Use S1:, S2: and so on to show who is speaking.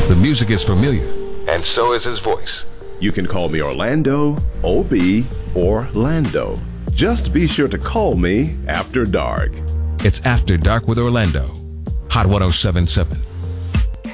S1: The music is familiar, and so is his voice.
S2: You can call me Orlando, OB, or Lando. Just be sure to call me After Dark.
S1: It's After Dark with Orlando. Hot 107.7.